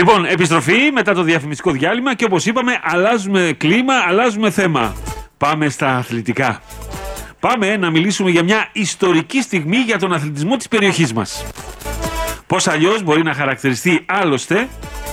Λοιπόν, επιστροφή μετά το διαφημιστικό διάλειμμα και όπως είπαμε, αλλάζουμε κλίμα, αλλάζουμε θέμα. Πάμε στα αθλητικά. Πάμε να μιλήσουμε για μια ιστορική στιγμή για τον αθλητισμό της περιοχής μας. Πώς αλλιώς μπορεί να χαρακτηριστεί άλλωστε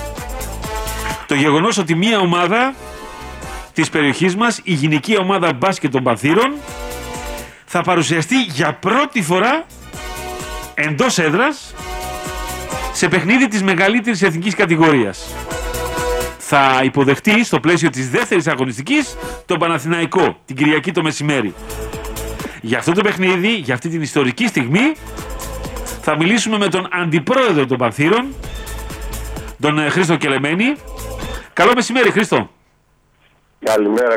το γεγονός ότι μια ομάδα της περιοχής μας, η γυναική ομάδα μπάσκετ των Πανθύρων, θα παρουσιαστεί για πρώτη φορά εντός έδρας σε παιχνίδι της μεγαλύτερης εθνικής κατηγορίας. Θα υποδεχτεί στο πλαίσιο της δεύτερης αγωνιστικής τον Παναθηναϊκό την Κυριακή το μεσημέρι. Για αυτό το παιχνίδι, για αυτή την ιστορική στιγμή, θα μιλήσουμε με τον αντιπρόεδρο των Πανθύρων, τον Χρήστο Κελεμένη. Καλό μεσημέρι, Χρήστο. Καλημέρα.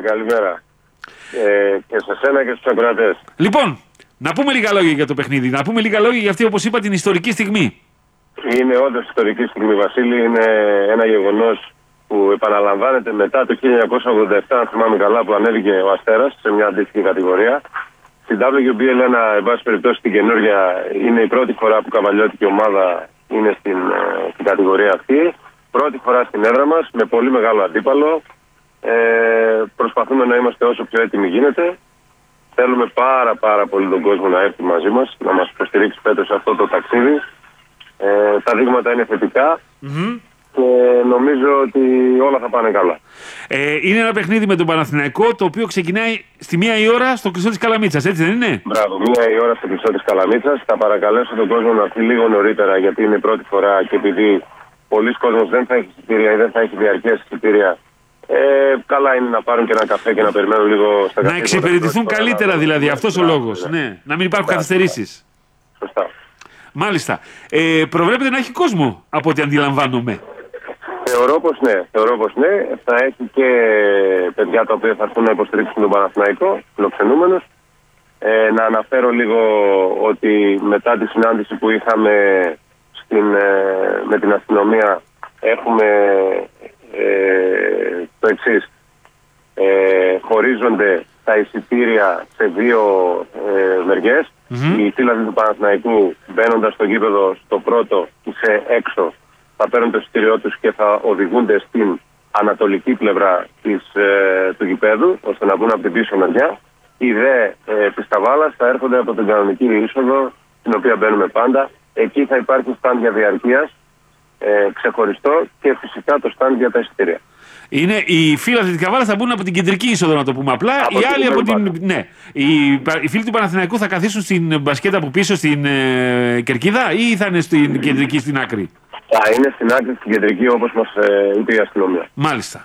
Και σε σένα και στους ακροατές. Λοιπόν, να πούμε λίγα λόγια για το παιχνίδι, να πούμε λίγα λόγια για αυτή, όπως είπα, την ιστορική στιγμή. Είναι όντως ιστορική στιγμή, Βασίλη. Είναι ένα γεγονός που επαναλαμβάνεται μετά το 1987, αν θυμάμαι καλά, που ανέβηκε ο Αστέρας σε μια αντίστοιχη κατηγορία. Στην WBL, εν πάση περιπτώσει, την καινούργια, είναι η πρώτη φορά που καβαλιώτικη ομάδα είναι στην κατηγορία αυτή. Πρώτη φορά στην έδρα μας, με πολύ μεγάλο αντίπαλο. Προσπαθούμε να είμαστε όσο πιο έτοιμοι γίνεται. Θέλουμε πάρα πολύ τον κόσμο να έρθει μαζί μας, να μας υποστηρίξει φέτος αυτό το ταξίδι. Τα δείγματα είναι θετικά και νομίζω ότι όλα θα πάνε καλά. Είναι ένα παιχνίδι με τον Παναθηναϊκό, το οποίο ξεκινάει στη 1 η ώρα στο Κλειστό της Καλαμίτσας, έτσι δεν είναι? Μπράβο, 1 η ώρα στο Κλειστό της Καλαμίτσας. Θα παρακαλέσω τον κόσμο να έρθει λίγο νωρίτερα, γιατί είναι η πρώτη φορά και επειδή πολλοί κόσμος δεν θα έχει εισιτήρια ή δεν θα έχει διαρκές εισιτήρια. Καλά είναι να πάρουν και ένα καφέ και να περιμένουν λίγο στα καφέ. Να εξυπηρετηθούν καλύτερα δηλαδή, αυτός ο λόγος. Ναι. Να μην υπάρχουν καθυστερήσεις. Σωστά. Μάλιστα. Προβλέπετε να έχει κόσμο, από ό,τι αντιλαμβάνομαι. Θεωρώ πως ναι. Θα έχει και παιδιά τα οποία θα έρθουν να υποστηρίξουν τον Παναθηναϊκό, φιλοξενούμενος. Να αναφέρω λίγο ότι μετά τη συνάντηση που είχαμε με την αστυνομία έχουμε το εξής. Χωρίζονται τα εισιτήρια σε δύο μεριές. Οι φίλαθλοι του Παναθηναϊκού, μπαίνοντας στο γήπεδο στο πρώτο και σε έξω, θα παίρνουν το εισιτήριό τους και θα οδηγούνται στην ανατολική πλευρά του γηπέδου, ώστε να βγουν από την πίσω μεριά. Οι δε της Καβάλας θα έρχονται από την κανονική είσοδο, την οποία μπαίνουμε πάντα. Εκεί θα υπάρχει στάντ για διαρκείας, ξεχωριστό, και φυσικά το στάντ για τα εισιτήρια. Είναι οι φίλοι της Καβάλας θα μπουν από την κεντρική είσοδο, να το πούμε απλά. Οι άλλοι από την. Ναι. Οι φίλοι του Παναθηναϊκού θα καθίσουν στην μπασκέτα από πίσω στην κερκίδα ή θα είναι στην κεντρική, στην άκρη? Θα είναι στην άκρη, στην κεντρική, όπως μας είπε η αστυνομία. Μάλιστα.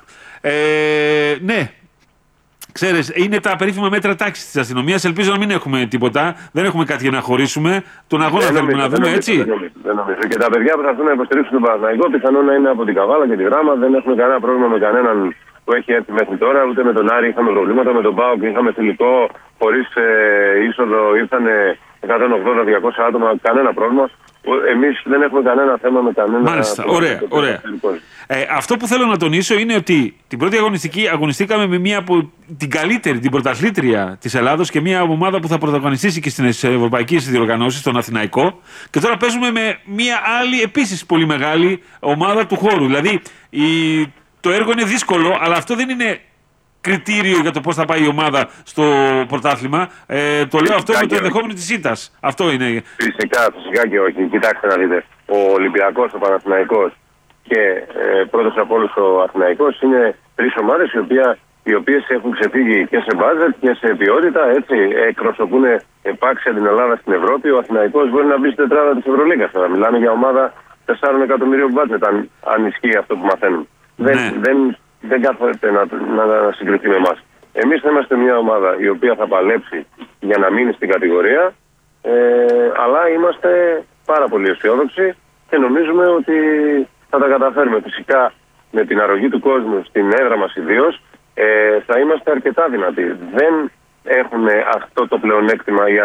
Ναι. Ξέρεις, είναι τα περίφημα μέτρα τάξης της αστυνομίας. Ελπίζω να μην έχουμε τίποτα. Δεν έχουμε κάτι για να χωρίσουμε. Τον αγώνα θέλουμε να δούμε, έτσι. Δεν νομίζω. Και τα παιδιά που θα έρθουν να υποστηρίξουν τον Παναθηναϊκό πιθανόν να είναι από την Καβάλα και τη Γράμμα. Δεν έχουμε κανένα πρόβλημα με κανέναν που έχει έρθει μέχρι τώρα. Ούτε με τον Άρη είχαμε προβλήματα. Με τον ΠΑΟΚ είχαμε φιλικό. Χωρίς είσοδο ήρθαν 180-200 άτομα. Κανένα πρόβλημα. Εμείς δεν έχουμε κανένα θέμα με κανένα. Μάλιστα, ωραία. Αυτό που θέλω να τονίσω είναι ότι την πρώτη αγωνιστική αγωνιστήκαμε με μία από την καλύτερη, την πρωταθλήτρια της Ελλάδος και μία ομάδα που θα πρωταγωνιστήσει και στις ευρωπαϊκές διοργανώσεις, τον Αθηναϊκό. Και τώρα παίζουμε με μία άλλη επίσης πολύ μεγάλη ομάδα του χώρου. Δηλαδή το έργο είναι δύσκολο, αλλά αυτό δεν είναι κριτήριο για το πώς θα πάει η ομάδα στο πρωτάθλημα. Το λέω αυτό με το ενδεχόμενο της ήττας. Αυτό είναι. Φυσικά και όχι. Κοιτάξτε να δείτε. Ο Ολυμπιακός, ο Παναθηναϊκός και πρώτος από όλους ο Αθηναϊκός είναι τρεις ομάδες οι οποίες έχουν ξεφύγει και σε μπάτζετ και σε ποιότητα. Έτσι εκπροσωπούν επάξια την Ελλάδα στην Ευρώπη. Ο Αθηναϊκός μπορεί να μπει στην τετράδα της Ευρωλίγκας. Τώρα μιλάμε για ομάδα 4 εκατομμυρίων μπάτζετ, αν ισχύει αυτό που μαθαίνουμε. Ναι. Δεν κάθεται να συγκριθεί με εμάς. Εμείς θα είμαστε μια ομάδα η οποία θα παλέψει για να μείνει στην κατηγορία, αλλά είμαστε πάρα πολύ αισιόδοξοι και νομίζουμε ότι θα τα καταφέρουμε. Φυσικά με την αρρωγή του κόσμου στην έδρα μας ιδίως, θα είμαστε αρκετά δυνατοί. Δεν έχουν αυτό το πλεονέκτημα οι